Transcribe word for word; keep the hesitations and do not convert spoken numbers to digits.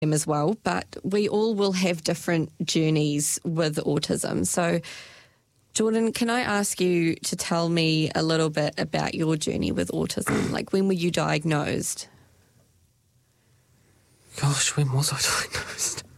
as well, but we all will have different journeys with autism. So, Jordan, can I ask you to tell me a little bit about your journey with autism? Like, when were you diagnosed? Gosh, when was I diagnosed?